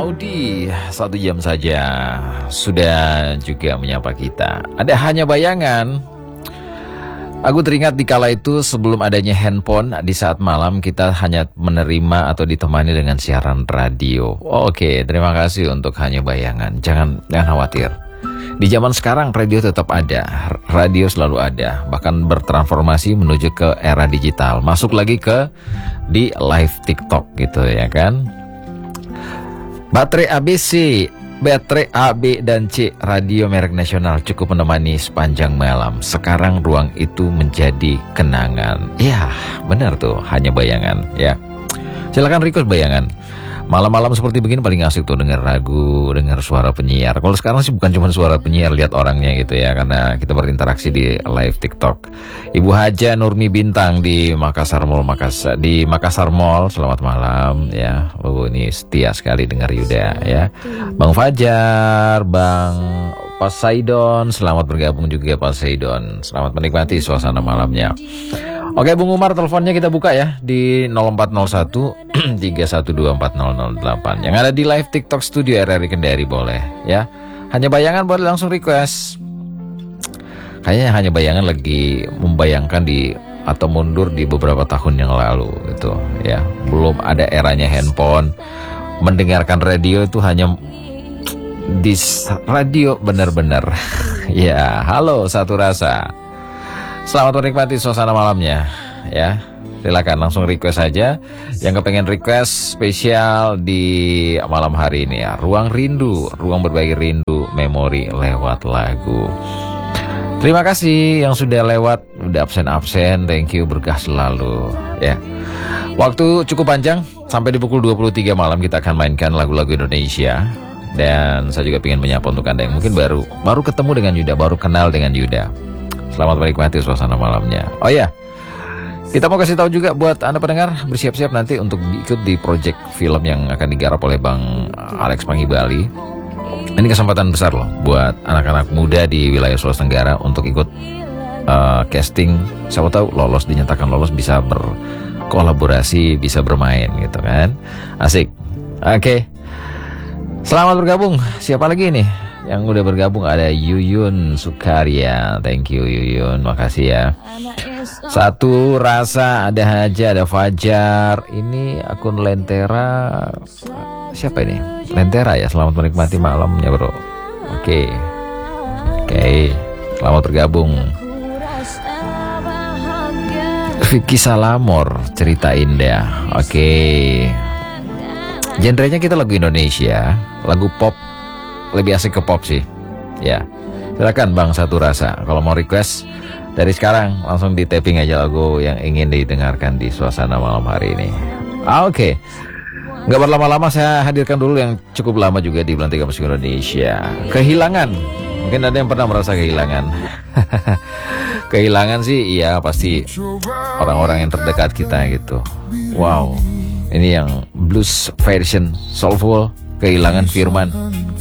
Audi, 1 jam saja sudah juga menyapa kita. Ada hanya bayangan. Aku teringat di kala itu sebelum adanya handphone, di saat malam kita hanya menerima atau ditemani dengan siaran radio. Oke, terima kasih untuk hanya bayangan. Jangan khawatir. Di zaman sekarang radio tetap ada, radio selalu ada, bahkan bertransformasi menuju ke era digital. Masuk lagi ke di live TikTok gitu ya kan. Baterai ABC, baterai A, B, dan C, radio merek nasional cukup menemani sepanjang malam. Sekarang ruang itu menjadi kenangan. Ya, benar tuh, hanya bayangan ya. Silakan request bayangan. Malam-malam seperti begini paling asik tuh denger lagu, denger suara penyiar. Kalau sekarang sih bukan cuma suara penyiar, lihat orangnya gitu ya, karena kita berinteraksi di live TikTok. Ibu Haja Nurmi Bintang di Makassar Mall, selamat malam ya. Oh, ini setia sekali dengar Yuda ya. Bang Fajar, Bang Poseidon, selamat bergabung juga Poseidon. Selamat menikmati suasana malamnya. Oke Bung Umar, teleponnya kita buka ya di 0401 3124008. Yang ada di live TikTok Studio RRI Kendari boleh ya. Hanya bayangan boleh langsung request. Kayaknya hanya bayangan lagi membayangkan di atau mundur di beberapa tahun yang lalu gitu ya. Belum ada eranya handphone. Mendengarkan radio itu hanya di radio benar-benar. Ya, halo Satu Rasa. Selamat menikmati suasana malamnya ya. Silakan langsung request saja yang kepengen request spesial di malam hari ini ya. Ruang rindu, ruang berbagi rindu, memori lewat lagu. Terima kasih yang sudah lewat, udah absen-absen, thank you, berkah selalu ya. Waktu cukup panjang, sampai di pukul 23 malam kita akan mainkan lagu-lagu Indonesia. Dan saya juga ingin menyapa untuk Anda yang mungkin baru ketemu dengan Yuda, baru kenal dengan Yuda. Selamat menikmati suasana malamnya. Oh ya, kita mau kasih tahu juga buat Anda pendengar, bersiap-siap nanti untuk ikut di project film yang akan digarap oleh Bang Alex Panghibali. Ini kesempatan besar loh buat anak-anak muda di wilayah Sulawesi Tenggara untuk ikut casting. Siapa tahu lolos, dinyatakan lolos, bisa berkolaborasi, bisa bermain gitu kan. Asik. Oke. Selamat bergabung. Siapa lagi nih yang udah bergabung? Ada Yuyun Sukarya. Thank you Yuyun, makasih ya. Satu Rasa, ada Haja, ada Fajar. Ini akun Lentera. Siapa ini? Lentera ya. Selamat menikmati malamnya bro. Oke. Selamat bergabung. Vicky Salamor, Cerita Indah. Oke. Genrenya kita lagu Indonesia, lagu pop. Lebih asik ke pop sih ya. Silakan Bang Satu Rasa, kalau mau request dari sekarang langsung di tapping aja lagu yang ingin didengarkan di suasana malam hari ini. Oke. Nggak berlama-lama, saya hadirkan dulu yang cukup lama juga di Bulan 3 Musik Indonesia. Kehilangan. Mungkin ada yang pernah merasa kehilangan. Kehilangan sih iya, pasti orang-orang yang terdekat kita gitu. Wow. Ini yang blues version soulful, Kehilangan Firman.